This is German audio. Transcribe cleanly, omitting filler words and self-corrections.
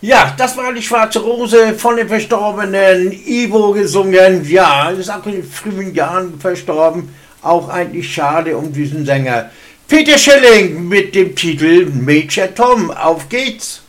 Ja, das war die Schwarze Rose von dem verstorbenen Ivo gesungen. Ja, ist auch in frühen Jahren verstorben. Auch eigentlich schade um diesen Sänger. Peter Schilling mit dem Titel Major Tom. Auf geht's!